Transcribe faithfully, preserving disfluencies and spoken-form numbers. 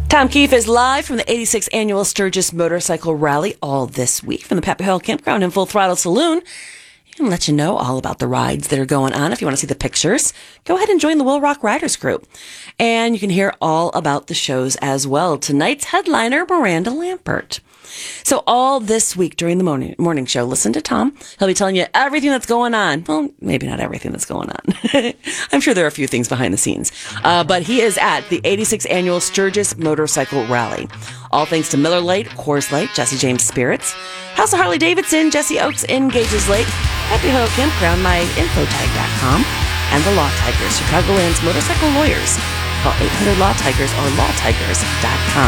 Tom Keefe is live from the eighty-sixth Annual Sturgis Motorcycle Rally all this week from the Pepper Hill Campground and Full Throttle Saloon. He can let you know all about the rides that are going on. If you want to see the pictures, go ahead and join the Will Rock Riders group. And you can hear all about the shows as well. Tonight's headliner, Miranda Lambert. So all this week during the morning morning show, listen to Tom. He'll be telling you everything that's going on. Well, maybe not everything that's going on. I'm sure there are a few things behind the scenes. Uh, but he is at the eighty-sixth Annual Sturgis Motorcycle Rally. All thanks to Miller Lite, Coors Light, Jesse James Spirits, House of Harley Davidson, Jesse Oaks, Engages Lake, Happy Hill Campground, my info tag dot com, and the Law Tigers, Chicagoland's motorcycle lawyers. Call eight hundred Law Tigers or law tigers dot com.